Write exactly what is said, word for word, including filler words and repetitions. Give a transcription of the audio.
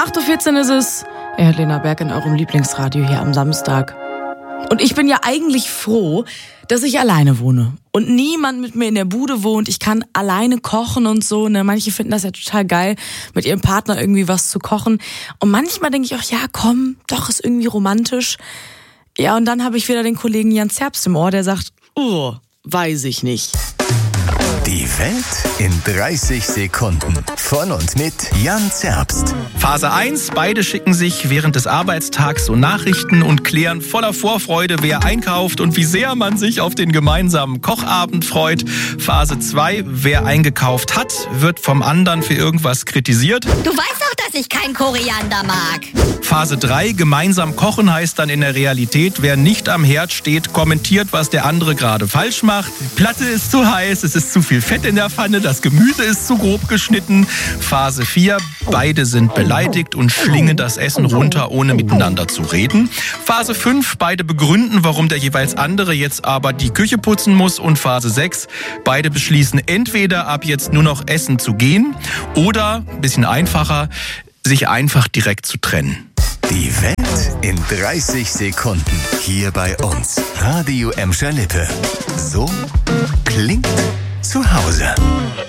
acht Uhr vierzehn ist es. Ihr hört Lena Berg in eurem Lieblingsradio hier am Samstag. Und ich bin ja eigentlich froh, dass ich alleine wohne und niemand mit mir in der Bude wohnt. Ich kann alleine kochen und so. Ne? Manche finden das ja total geil, mit ihrem Partner irgendwie was zu kochen. Und manchmal denke ich auch, ja komm, doch, ist irgendwie romantisch. Ja, und dann habe ich wieder den Kollegen Jan Zerbst im Ohr, der sagt, oh, weiß ich nicht. Die Welt in dreißig Sekunden. Von und mit Jan Zerbst. Phase eins. Beide schicken sich während des Arbeitstags so Nachrichten und klären voller Vorfreude, wer einkauft und wie sehr man sich auf den gemeinsamen Kochabend freut. Phase zwei. Wer eingekauft hat, wird vom anderen für irgendwas kritisiert. Du weißt doch, dass ich kein Koriander mag. Phase drei. Gemeinsam kochen heißt dann in der Realität, wer nicht am Herd steht, kommentiert, was der andere gerade falsch macht. Die Platte ist zu heiß, es ist zu viel Fett in der Pfanne, das Gemüse ist zu grob geschnitten. Phase vier. Beide sind beleidigt und schlingen das Essen runter, ohne miteinander zu reden. Phase fünf. Beide begründen, warum der jeweils andere jetzt aber die Küche putzen muss. Und Phase sechs. Beide beschließen entweder ab jetzt nur noch essen zu gehen oder, ein bisschen einfacher, sich einfach direkt zu trennen. Die Welt in dreißig Sekunden. Hier bei uns. Radio Emscher Lippe. So klingt zu Hause.